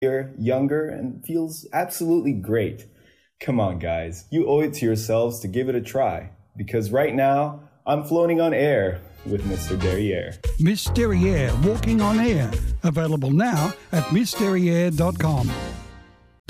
younger, and feels absolutely great. Come on, guys. You owe it to yourselves to give it a try. Because right now, I'm floating on air with Mr. Derriere. Miss Derriere, Walking on Air. Available now at MissDerriere.com.